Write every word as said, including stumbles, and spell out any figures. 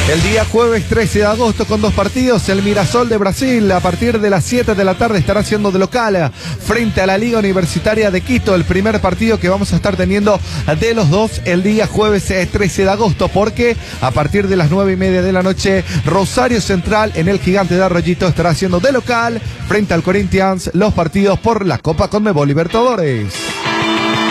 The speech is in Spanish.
El día jueves trece de agosto con dos partidos, el Mirassol de Brasil a partir de las siete de la tarde estará siendo de local frente a la Liga Universitaria de Quito, el primer partido que vamos a estar teniendo de los dos el día jueves trece de agosto, porque a partir de las nueve y media de la noche Rosario Central en el Gigante de Arroyito estará siendo de local frente al Corinthians los partidos por la Copa Conmebol Libertadores.